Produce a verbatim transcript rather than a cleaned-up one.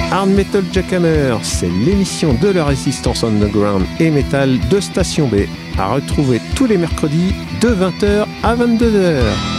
Hard Metal Jackhammer, c'est l'émission de la résistance underground et metal de Station B, à retrouver tous les mercredis de vingt heures à vingt-deux heures.